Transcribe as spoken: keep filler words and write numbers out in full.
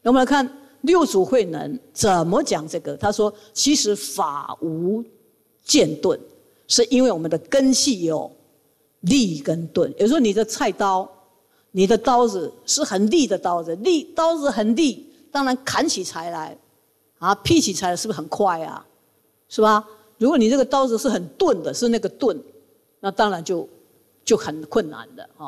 我们来看六祖慧能怎么讲这个。他说：“其实法无剑钝，是因为我们的根系有利跟钝。也就是说，你的菜刀，你的刀子是很利的刀子，利刀子很利，当然砍起柴来，啊，劈起柴来是不是很快啊？是吧？如果你这个刀子是很钝的，是那个钝，那当然就就很困难的啊。”